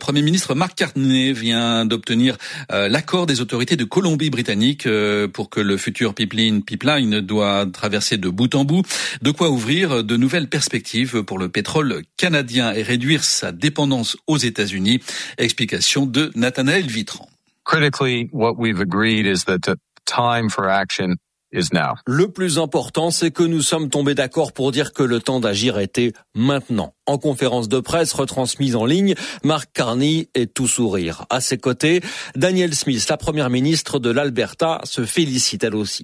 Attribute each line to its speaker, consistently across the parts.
Speaker 1: Premier ministre Mark Carney vient d'obtenir l'accord des autorités de Colombie-Britannique pour que le futur pipeline doit traverser de bout en bout. De quoi ouvrir de nouvelles perspectives pour le pétrole canadien et réduire sa dépendance aux États-Unis. Explication de Nathanaël Vitran.
Speaker 2: Critically, what we've agreed is that the time for action is now.
Speaker 3: Le plus important, c'est que nous sommes tombés d'accord pour dire que le temps d'agir était maintenant. En conférence de presse retransmise en ligne, Mark Carney est tout sourire. À ses côtés, Danielle Smith, la première ministre de l'Alberta, se félicite elle aussi.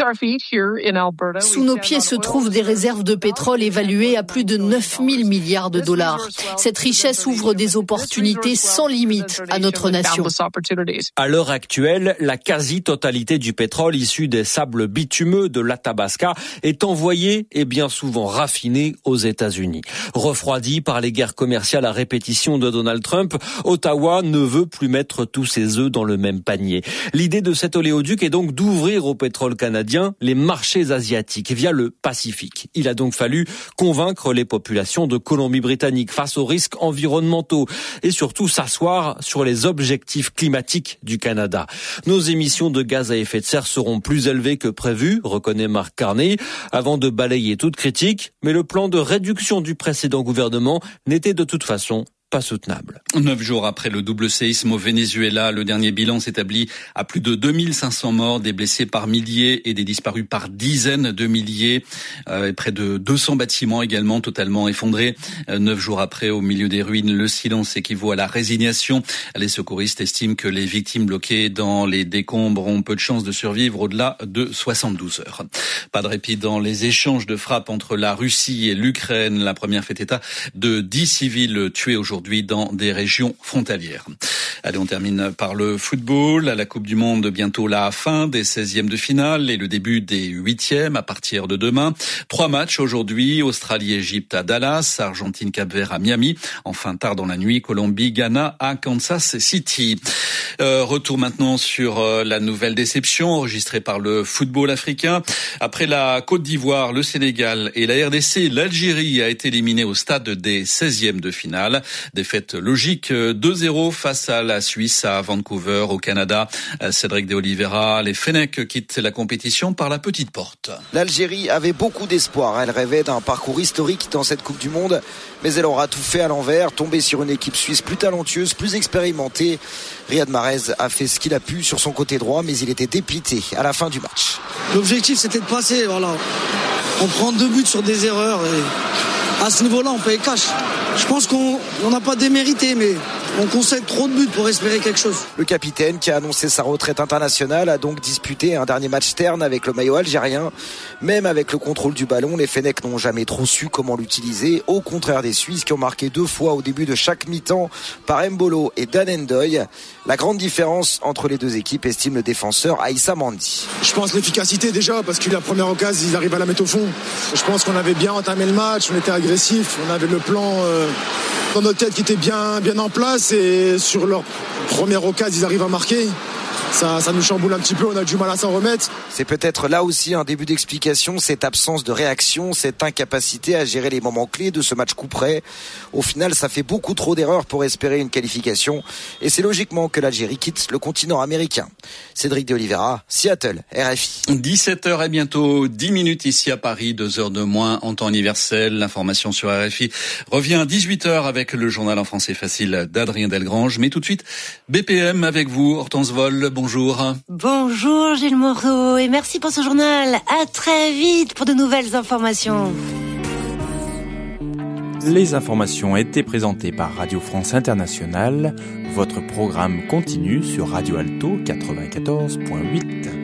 Speaker 4: Sous nos pieds se trouvent des réserves de pétrole évaluées à plus de 9 000 milliards de dollars. Cette richesse ouvre des opportunités sans limite à notre nation.
Speaker 3: À l'heure actuelle, la quasi-totalité du pétrole issu des sables bitumeux de l'Athabasca est envoyé et bien souvent raffiné aux États-Unis. Refroidi par les guerres commerciales à répétition de Donald Trump, Ottawa ne veut plus mettre tous ses œufs dans le même panier. L'idée de cet oléoduc est donc d'ouvrir au pétrole canadien les marchés asiatiques via le Pacifique. Il a donc fallu convaincre les populations de Colombie-Britannique face aux risques environnementaux et surtout s'asseoir sur les objectifs climatiques du Canada. Nos émissions de gaz à effet de serre seront plus élevées que prévu, reconnaît Mark Carney, avant de balayer toute critique, mais le plan de réduction du précédent gouvernement n'était de toute façon pas soutenable.
Speaker 1: 9 jours après le double séisme au Venezuela, le dernier bilan s'établit à plus de 2500 morts, des blessés par milliers et des disparus par dizaines de milliers. Et près de 200 bâtiments également totalement effondrés. 9 jours après, au milieu des ruines, le silence équivaut à la résignation. Les secouristes estiment que les victimes bloquées dans les décombres ont peu de chances de survivre au-delà de 72 heures. Pas de répit dans les échanges de frappes entre la Russie et l'Ukraine. La première fait état de 10 civils tués aujourd'hui dans des régions frontalières. Allez, on termine par le football. À la Coupe du Monde, bientôt la fin des 16e de finale et le début des 8e à partir de demain. 3 matchs aujourd'hui. Australie-Égypte à Dallas, Argentine-Cap-Vert à Miami. Enfin, tard dans la nuit, Colombie-Ghana à Kansas City. Retour maintenant sur la nouvelle déception enregistrée par le football africain. Après la Côte d'Ivoire, le Sénégal et la RDC, l'Algérie a été éliminée au stade des 16e de finale. Défaite logique 2-0 face à la Suisse à Vancouver au Canada. Cédric de Oliveira, les Fennecs quittent la compétition par la petite porte.
Speaker 5: L'Algérie avait beaucoup d'espoir. Elle rêvait d'un parcours historique dans cette Coupe du Monde, mais elle aura tout fait à l'envers, tombée sur une équipe suisse plus talentueuse, plus expérimentée. Riyad Mahrez a fait ce qu'il a pu sur son côté droit, mais il était dépité à la fin du match.
Speaker 6: L'objectif, c'était de passer. Voilà. On prend 2 buts sur des erreurs et à ce niveau-là, on paye cash. Je pense qu'on n'a pas démérité, mais on concède trop de buts pour espérer quelque chose.
Speaker 5: Le capitaine, qui a annoncé sa retraite internationale, a donc disputé un dernier match terne avec le maillot algérien. Même avec le contrôle du ballon, les Fennecs n'ont jamais trop su comment l'utiliser, au contraire des Suisses qui ont marqué 2 fois au début de chaque mi-temps par Mbolo et Dan Ndoye. La grande différence entre les deux équipes, estime le défenseur Aïssa Mandi.
Speaker 7: Je pense l'efficacité déjà, parce que la première occasion, ils arrivent à la mettre au fond. Je pense qu'on avait bien entamé le match, on était agressif, on avait le plan dans notre tête qui était bien en place, et sur leur première occasion, ils arrivent à marquer. Ça nous chamboule un petit peu, on a du mal à s'en remettre.
Speaker 5: C'est peut-être là aussi un début d'explication, cette absence de réaction, cette incapacité à gérer les moments clés de ce match coup près. Au final, ça fait beaucoup trop d'erreurs pour espérer une qualification, et c'est logiquement que l'Algérie quitte le continent américain. Cédric de Oliveira, Seattle, RFI.
Speaker 1: 17h et bientôt 10 minutes ici à Paris, 2 heures de moins en temps universel. L'information sur RFI revient à 18h avec le journal en français facile d'Adrien Delgrange. Mais tout de suite, BPM avec vous, Hortense Vol. Bonjour.
Speaker 8: Bonjour Gilles Moreau et merci pour ce journal. À très vite pour de nouvelles informations.
Speaker 9: Les informations étaient présentées par Radio France Internationale. Votre programme continue sur Radio Alto 94.8.